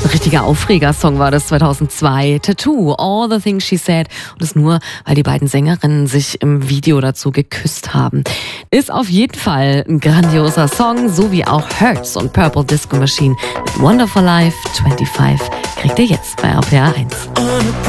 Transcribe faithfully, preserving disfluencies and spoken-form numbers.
ein richtiger Aufreger-Song war das zweitausendzwei. Tattoo, All the Things She Said. Und das nur, weil die beiden Sängerinnen sich im Video dazu geküsst haben. Ist auf jeden Fall ein grandioser Song, so wie auch Hurts und Purple Disco Machine mit Wonderful Life fünfundzwanzig kriegt ihr jetzt bei R P R eins.